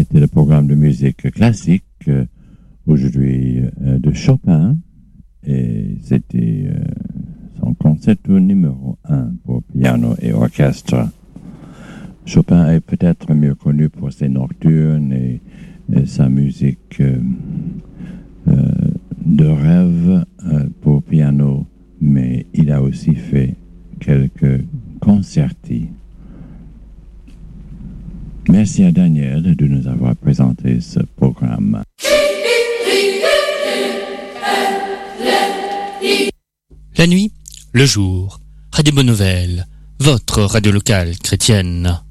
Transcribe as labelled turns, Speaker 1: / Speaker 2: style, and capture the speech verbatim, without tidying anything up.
Speaker 1: C'était le programme de musique classique, euh, aujourd'hui euh, de Chopin, et c'était euh, son concerto numéro un pour piano et orchestre. Chopin est peut-être mieux connu pour ses nocturnes et, et sa musique euh, euh, de rêve euh, pour piano, mais il a aussi fait quelques concerti. Merci à Daniel de nous avoir présenté ce programme.
Speaker 2: La nuit, le jour, Radio Bonne Nouvelle, votre radio locale chrétienne.